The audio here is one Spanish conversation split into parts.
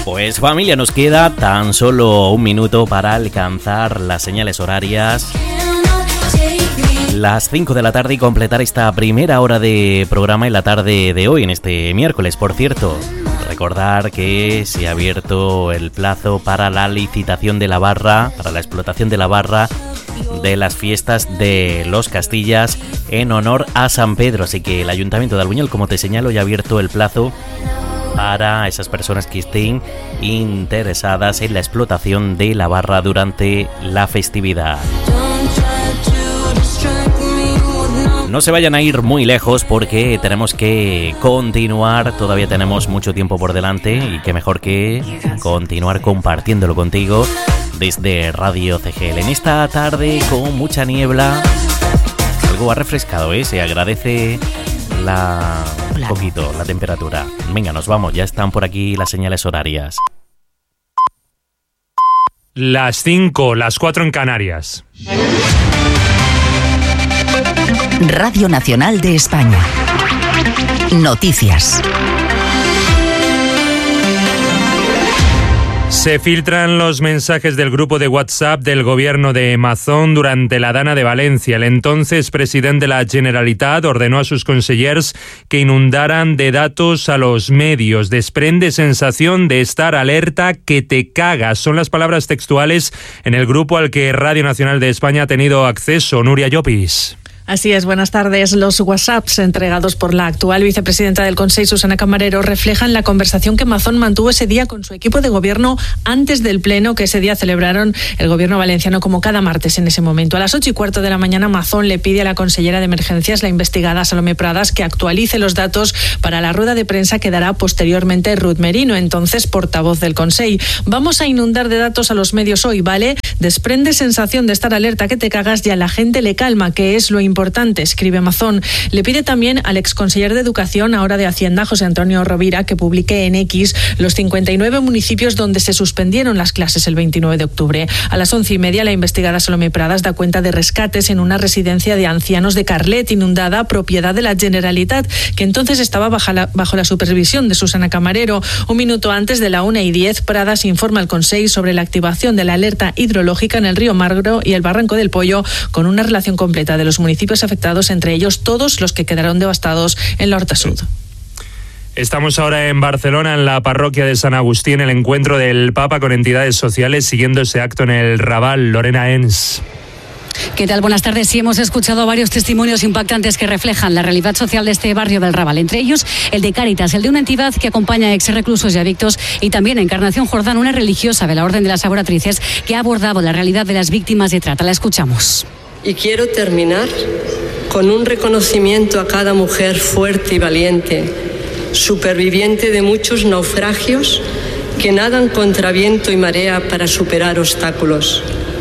Pues familia, nos queda tan solo un minuto para alcanzar las señales horarias, las 5 de la tarde, y completar esta primera hora de programa en la tarde de hoy, en este miércoles. Por cierto, recordar que se ha abierto el plazo para la licitación de la barra, para la explotación de la barra de las fiestas de Los Castillas en honor a San Pedro. Así que el Ayuntamiento de Albuñol, como te señalo, ya ha abierto el plazo para esas personas que estén interesadas en la explotación de la barra durante la festividad. No se vayan a ir muy lejos porque tenemos que continuar, todavía tenemos mucho tiempo por delante y qué mejor que continuar compartiéndolo contigo desde Radio CGL. En esta tarde con mucha niebla, algo ha refrescado, se agradece un poquito la temperatura. Venga, nos vamos, ya están por aquí las señales horarias. Las 5, las 4 en Canarias. Radio Nacional de España. Noticias. Se filtran los mensajes del grupo de WhatsApp del gobierno de Mazón durante la Dana de Valencia. El entonces presidente de la Generalitat ordenó a sus consellers que inundaran de datos a los medios. Desprende sensación de estar alerta que te cagas. Son las palabras textuales en el grupo al que Radio Nacional de España ha tenido acceso. Nuria Llopis. Así es, buenas tardes. Los WhatsApps entregados por la actual vicepresidenta del Consell, Susana Camarero, reflejan la conversación que Mazón mantuvo ese día con su equipo de gobierno antes del pleno que ese día celebraron el gobierno valenciano como cada martes en ese momento. A las 8:15 de la mañana, Mazón le pide a la consellera de Emergencias, la investigada Salomé Pradas, que actualice los datos para la rueda de prensa que dará posteriormente Ruth Merino, entonces portavoz del Consell. Vamos a inundar de datos a los medios hoy, ¿vale? Desprende sensación de estar alerta que te cagas y a la gente le calma, que es lo importante, escribe Mazón. Le pide también al exconseller de Educación, ahora de Hacienda, José Antonio Rovira, que publique en X los 59 municipios donde se suspendieron las clases el 29 de octubre. A las 11:30, la investigada Salomé Pradas da cuenta de rescates en una residencia de ancianos de Carlet, inundada, propiedad de la Generalitat, que entonces estaba bajo la supervisión de Susana Camarero. Un minuto antes de la 1:10, Pradas informa al Consell sobre la activación de la alerta hidrológica en el río Magro y el Barranco del Pollo, con una relación completa de los municipios afectados, entre ellos todos los que quedaron devastados en la Horta Sud. Estamos ahora en Barcelona, en la parroquia de San Agustín, el encuentro del Papa con entidades sociales, siguiendo ese acto en el Raval. Lorena Ens. ¿Qué tal? Buenas tardes. Sí, hemos escuchado varios testimonios impactantes que reflejan la realidad social de este barrio del Raval. Entre ellos, el de Cáritas, el de una entidad que acompaña a ex-reclusos y adictos, y también Encarnación Jordán, una religiosa de la Orden de las Laboratrices que ha abordado la realidad de las víctimas de trata. La escuchamos. Y quiero terminar con un reconocimiento a cada mujer fuerte y valiente, superviviente de muchos naufragios, que nadan contra viento y marea para superar obstáculos.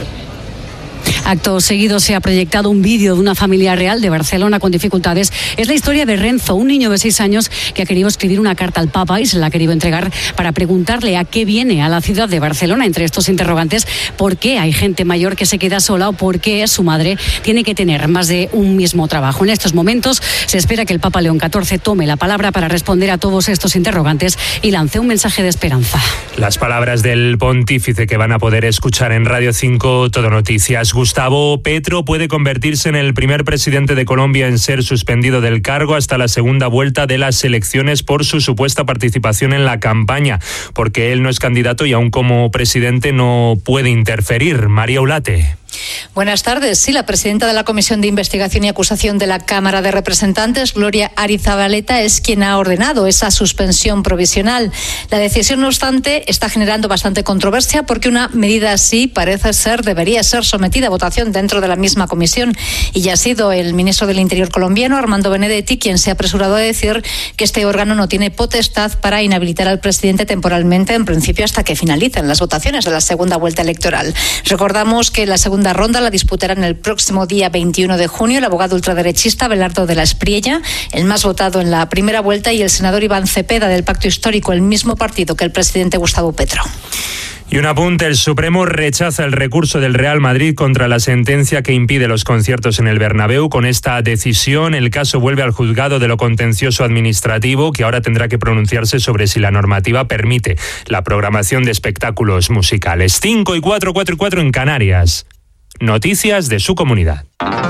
Acto seguido se ha proyectado un vídeo de una familia real de Barcelona con dificultades. Es la historia de Renzo, un niño de 6 años que ha querido escribir una carta al Papa y se la ha querido entregar para preguntarle a qué viene a la ciudad de Barcelona. Entre estos interrogantes, ¿por qué hay gente mayor que se queda sola o por qué su madre tiene que tener más de un mismo trabajo? En estos momentos se espera que el Papa León XIV tome la palabra para responder a todos estos interrogantes y lance un mensaje de esperanza. Las palabras del pontífice que van a poder escuchar en Radio 5 Todo Noticias. Gustavo Petro puede convertirse en el primer presidente de Colombia en ser suspendido del cargo hasta la segunda vuelta de las elecciones por su supuesta participación en la campaña, porque él no es candidato y aún como presidente no puede interferir. María Ulate. Buenas tardes. Sí, la presidenta de la Comisión de Investigación y Acusación de la Cámara de Representantes, Gloria Arizabaleta, es quien ha ordenado esa suspensión provisional. La decisión, no obstante, está generando bastante controversia porque una medida así debería ser sometida a votación dentro de la misma comisión, y ya ha sido el ministro del Interior colombiano, Armando Benedetti, quien se ha apresurado a decir que este órgano no tiene potestad para inhabilitar al presidente temporalmente, en principio hasta que finalicen las votaciones de la segunda vuelta electoral. Recordamos que la segunda ronda la disputarán el próximo día 21 de junio el abogado ultraderechista Abelardo de la Espriella, el más votado en la primera vuelta, y el senador Iván Cepeda, del Pacto Histórico, el mismo partido que el presidente Gustavo Petro. Y un apunte, el Supremo rechaza el recurso del Real Madrid contra la sentencia que impide los conciertos en el Bernabéu. Con esta decisión, el caso vuelve al juzgado de lo contencioso administrativo, que ahora tendrá que pronunciarse sobre si la normativa permite la programación de espectáculos musicales. 5 y 4, 4 y 4 en Canarias. Noticias de su comunidad.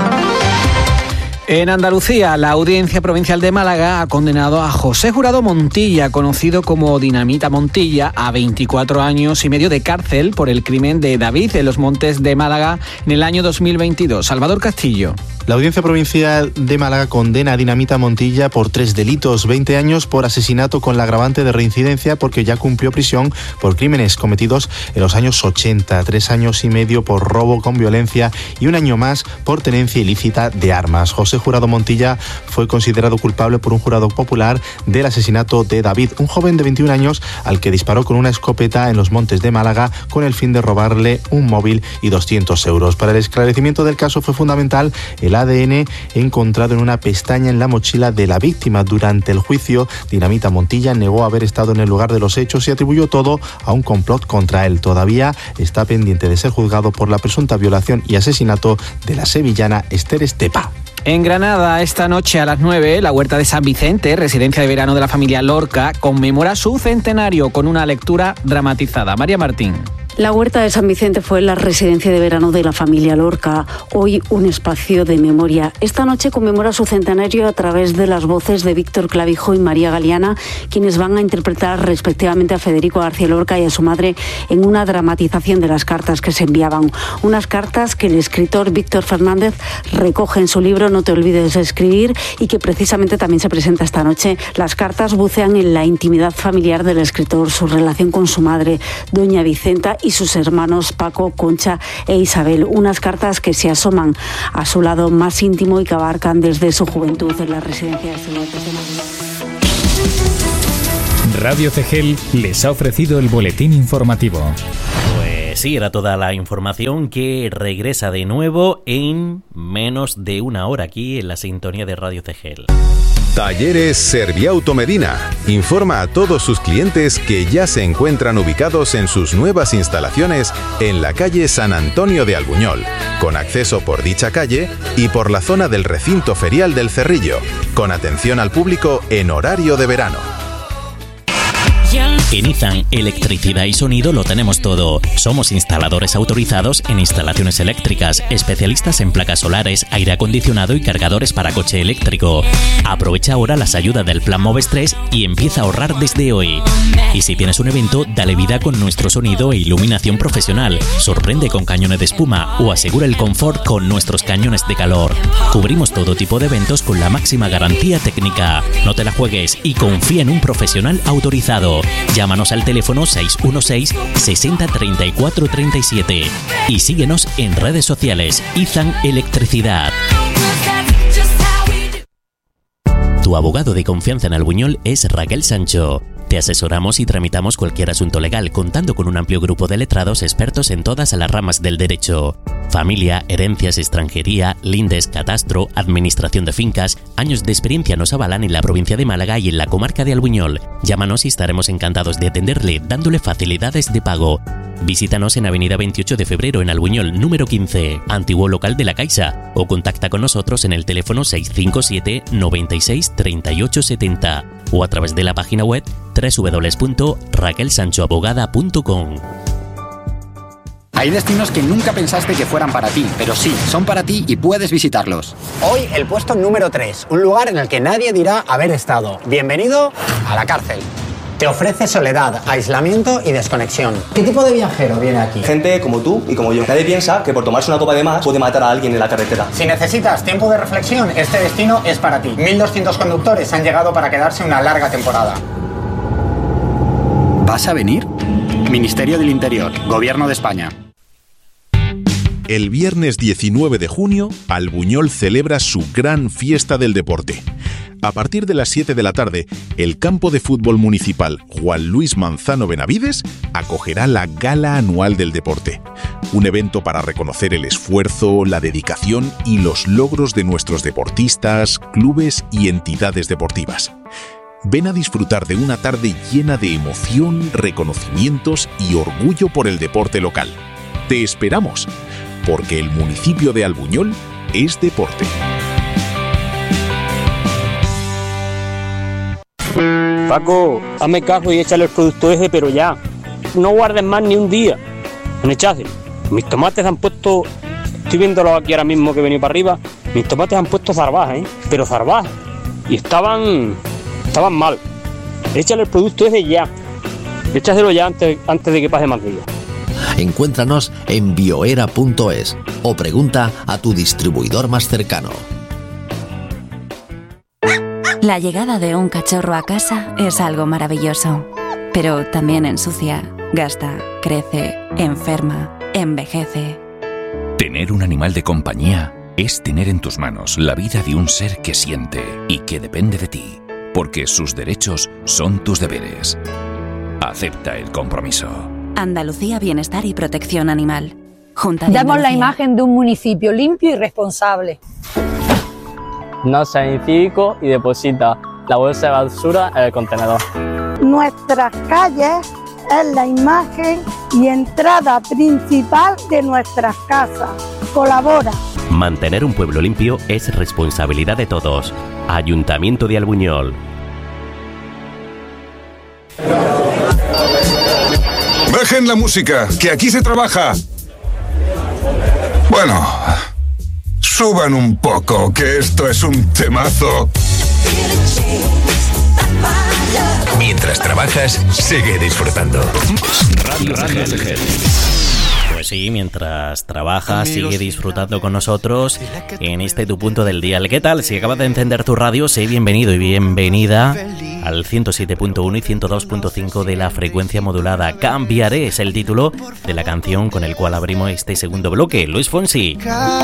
En Andalucía, la Audiencia Provincial de Málaga ha condenado a José Jurado Montilla, conocido como Dinamita Montilla, a 24 años y medio de cárcel por el crimen de David en los Montes de Málaga en el año 2022. Salvador Castillo. La Audiencia Provincial de Málaga condena a Dinamita Montilla por 3 delitos, 20 años por asesinato con la agravante de reincidencia porque ya cumplió prisión por crímenes cometidos en los años 80, 3 años y medio por robo con violencia y 1 año más por tenencia ilícita de armas. José Jurado Montilla fue considerado culpable por un jurado popular del asesinato de David, un joven de 21 años al que disparó con una escopeta en los Montes de Málaga con el fin de robarle un móvil y 200 euros. Para el esclarecimiento del caso fue fundamental el ADN encontrado en una pestaña en la mochila de la víctima. Durante el juicio, Dinamita Montilla negó haber estado en el lugar de los hechos y atribuyó todo a un complot contra él. Todavía está pendiente de ser juzgado por la presunta violación y asesinato de la sevillana Esther Estepa. En Granada, esta noche a las 9, la Huerta de San Vicente, residencia de verano de la familia Lorca, conmemora su centenario con una lectura dramatizada. María Martín. La Huerta de San Vicente fue la residencia de verano de la familia Lorca, hoy un espacio de memoria. Esta noche conmemora su centenario a través de las voces de Víctor Clavijo y María Galeana, quienes van a interpretar respectivamente a Federico García Lorca y a su madre en una dramatización de las cartas que se enviaban. Unas cartas que el escritor Víctor Fernández recoge en su libro No te olvides de escribir y que precisamente también se presenta esta noche. Las cartas bucean en la intimidad familiar del escritor, su relación con su madre, doña Vicenta, y sus hermanos Paco, Concha e Isabel. Unas cartas que se asoman a su lado más íntimo y que abarcan desde su juventud en la residencia de estudiantes de Madrid. Radio CGEL les ha ofrecido el boletín informativo. Pues sí, era toda la información que regresa de nuevo en menos de 1 hora aquí en la sintonía de Radio CGEL. Talleres Serviauto Medina informa a todos sus clientes que ya se encuentran ubicados en sus nuevas instalaciones en la calle San Antonio de Albuñol, con acceso por dicha calle y por la zona del recinto ferial del Cerrillo, con atención al público en horario de verano. En Izan Electricidad y Sonido lo tenemos todo. Somos instaladores autorizados en instalaciones eléctricas, especialistas en placas solares, aire acondicionado y cargadores para coche eléctrico. Aprovecha ahora las ayudas del Plan Moves 3 y empieza a ahorrar desde hoy. Y si tienes un evento, dale vida con nuestro sonido e iluminación profesional. Sorprende con cañones de espuma o asegura el confort con nuestros cañones de calor. Cubrimos todo tipo de eventos con la máxima garantía técnica. No te la juegues y confía en un profesional autorizado. Llámanos al teléfono 616 60 34 37 y síguenos en redes sociales. Izan Electricidad. Tu abogado de confianza en Albuñol es Raquel Sancho. Te asesoramos y tramitamos cualquier asunto legal, contando con un amplio grupo de letrados expertos en todas las ramas del derecho. Familia, herencias, extranjería, lindes, catastro, administración de fincas. Años de experiencia nos avalan en la provincia de Málaga y en la comarca de Albuñol. Llámanos y estaremos encantados de atenderle, dándole facilidades de pago. Visítanos en Avenida 28 de Febrero en Albuñol, número 15, antiguo local de la Caixa, o contacta con nosotros en el teléfono 657 96 38 70 o a través de la página web www.raquelsanchoabogada.com. Hay destinos que nunca pensaste que fueran para ti, pero sí, son para ti y puedes visitarlos. Hoy el puesto número 3, un lugar en el que nadie dirá haber estado. Bienvenido a la cárcel. Te ofrece soledad, aislamiento y desconexión. ¿Qué tipo de viajero viene aquí? Gente como tú y como yo. Nadie piensa que por tomarse una copa de más puede matar a alguien en la carretera. Si necesitas tiempo de reflexión, este destino es para ti. 1.200 conductores han llegado para quedarse una larga temporada. ¿Vas a venir? Ministerio del Interior, Gobierno de España. El viernes 19 de junio, Albuñol celebra su gran fiesta del deporte. A partir de las 7 de la tarde, el campo de fútbol municipal Juan Luis Manzano Benavides acogerá la Gala Anual del Deporte, un evento para reconocer el esfuerzo, la dedicación y los logros de nuestros deportistas, clubes y entidades deportivas. Ven a disfrutar de una tarde llena de emoción, reconocimientos y orgullo por el deporte local. Te esperamos, porque el municipio de Albuñol es deporte. Paco, hazme caso y échale el producto ese, pero ya. No guardes más ni un día. Un echaje. Mis tomates han puesto... Estoy viéndolo aquí ahora mismo que he venido para arriba. Mis tomates han puesto zarbajas, pero zarbajas. Y estaban mal. Échale el producto ese ya. Échaselo ya antes de que pase más días. Encuéntranos en bioera.es o pregunta a tu distribuidor más cercano. La llegada de un cachorro a casa es algo maravilloso, pero también ensucia, gasta, crece, enferma, envejece. Tener un animal de compañía es tener en tus manos la vida de un ser que siente y que depende de ti, porque sus derechos son tus deberes. Acepta el compromiso. Andalucía Bienestar y Protección Animal. Junta de Damos Andalucía. la imagen de un municipio limpio y responsable. No sea incívico y deposita la bolsa de basura en el contenedor. Nuestras calles es la imagen y entrada principal de nuestras casas. Colabora. Mantener un pueblo limpio es responsabilidad de todos. Ayuntamiento de Albuñol. Bajen la música, que aquí se trabaja. Bueno, suban un poco, que esto es un temazo. Mientras trabajas, sigue disfrutando. Radio Seged. Pues sí, mientras trabajas, sigue disfrutando con nosotros en este Tu Punto del Día. ¿Qué tal? Si acabas de encender tu radio, sé bienvenido y bienvenida al 107.1 y 102.5 de la frecuencia modulada. Cambiaré es el título de la canción con el cual abrimos este segundo bloque. Luis Fonsi.